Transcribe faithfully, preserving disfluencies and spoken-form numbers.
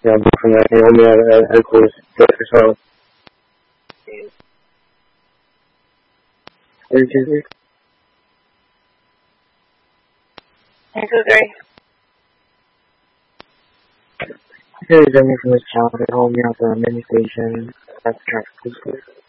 Yeah, but from that, you only have a headquarters as well. thirty-two. Three. Here is Emily from this channel at home. We have the mini station. That's traffic.